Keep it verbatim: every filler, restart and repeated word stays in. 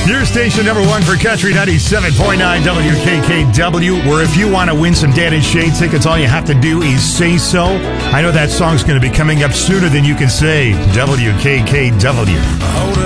Your station number one for Country ninety-seven point nine W K K W, where if you want to win some Dan and Shay tickets, all you have to do is say so. I know that song's going to be coming up sooner than you can say. W K K W.